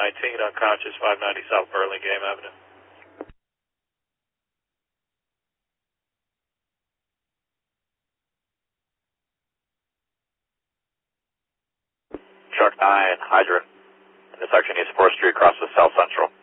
unconscious, 590 South Burlingame Avenue. Shark 9, Hydra. Intersection East 4th Street across the South Central.